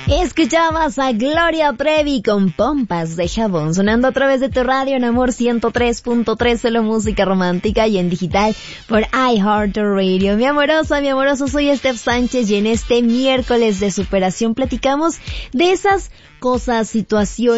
Escuchabas a Gloria Trevi con Pompas de Jabón, sonando a través de tu radio en Amor 103.3, solo música romántica y en digital por iHeartRadio. Mi amoroso, soy Steph Sánchez y en este miércoles de superación platicamos de esas cosas, situaciones,